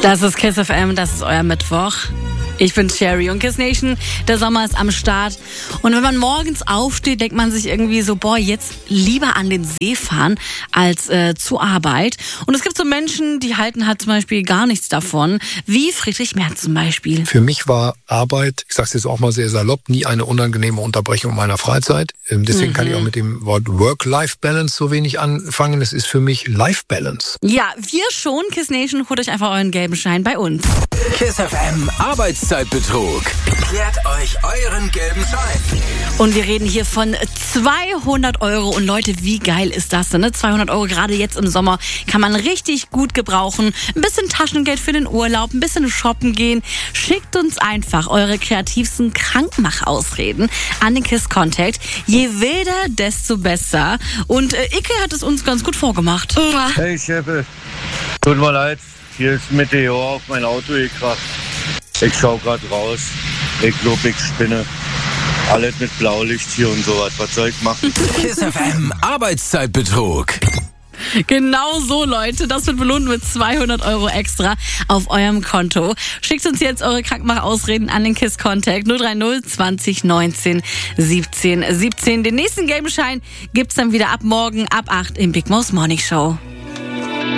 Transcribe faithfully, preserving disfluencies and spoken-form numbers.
Das ist Kiss F M, das ist euer Mittwoch. Ich bin Sherry und Kiss Nation, der Sommer ist am Start. Und wenn man morgens aufsteht, denkt man sich irgendwie so, boah, jetzt lieber an den See fahren als äh, zur Arbeit. Und es gibt so Menschen, die halten halt zum Beispiel gar nichts davon, wie Friedrich Merz zum Beispiel. Für mich war Arbeit, ich sage es jetzt auch mal sehr salopp, nie eine unangenehme Unterbrechung meiner Freizeit. Ähm, deswegen mhm. kann ich auch mit dem Wort Work-Life-Balance so wenig anfangen. Es ist für mich Life-Balance. Ja, wir schon. Kiss Nation, holt euch einfach euren gelben Schein bei uns. Kiss F M Arbeitszeitbetrug. Klärt euch euren gelben Schein. Und wir reden hier von zweihundert Euro. Und Leute, wie geil ist das denn? Ne? zweihundert Euro gerade jetzt im Sommer kann man richtig gut gebrauchen. Ein bisschen Taschengeld für den Urlaub, ein bisschen shoppen gehen. Schickt uns einfach eure kreativsten Krankmachausreden an den Kiss Contact. Je wilder, desto besser. Und äh, Icke hat es uns ganz gut vorgemacht. Hey Chefe, tut mir leid, hier ist Meteor auf mein Auto gekracht. Ich schau grad raus, ich glaub, ich spinne. Alles mit Blaulicht hier und sowas, was soll ich machen? Kiss F M Arbeitszeitbetrug. Genau so, Leute. Das wird belohnt mit zweihundert Euro extra auf eurem Konto. Schickt uns jetzt eure Krankmachausreden an den Kiss Contact null drei null zwanzig neunzehn siebzehn siebzehn. Den nächsten Gameschein gibt's dann wieder ab morgen ab acht im Big Mouse Morning Show.